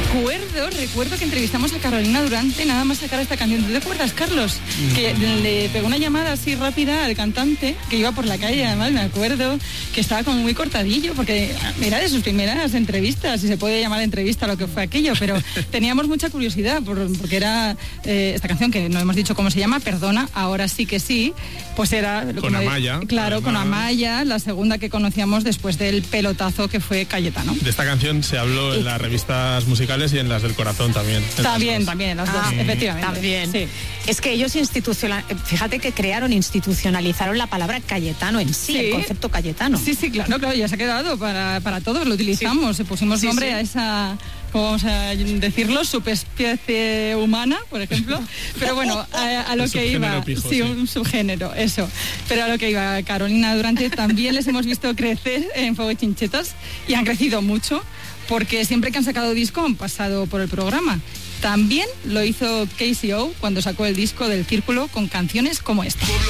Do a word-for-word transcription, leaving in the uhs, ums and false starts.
Recuerdo, recuerdo que entrevistamos a Carolina Durante nada más sacar esta canción. ¿Tú te acuerdas, Carlos? Que le pegó una llamada así rápida al cantante que iba por la calle, además me acuerdo que estaba como muy cortadillo, porque era de sus primeras entrevistas, si se puede llamar entrevista lo que fue aquello, pero teníamos mucha curiosidad por, porque era eh, esta canción que no hemos dicho cómo se llama, Perdona, ahora sí que sí, pues era... Con Amaya. De, claro, además, con Amaya, la segunda que conocíamos después del pelotazo que fue Cayetano. De esta canción se habló en las revistas musicales y en las del Corazón también. También, también, las dos, ah, efectivamente. También. Sí. Es que ellos institucional, fíjate que crearon, institucionalizaron la palabra Cayetano en sí, sí. el concepto Cayetano. Sí, sí, claro, claro, ya se ha quedado para, para todos, lo utilizamos, sí. pusimos sí, nombre sí. a esa... ¿cómo vamos a decirlo? Subespecie humana, por ejemplo. Pero bueno, a, a lo que iba... Pijo, sí, sí, un subgénero, eso. Pero a lo que iba Carolina Durante, también les hemos visto crecer en Fuego y Chinchetas y han crecido mucho porque siempre que han sacado disco han pasado por el programa. También lo hizo K C O cuando sacó el disco del Círculo con canciones como esta.